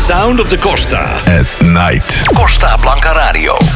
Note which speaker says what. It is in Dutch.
Speaker 1: sound of the Costa.
Speaker 2: At night.
Speaker 3: Costa Blanca Radio.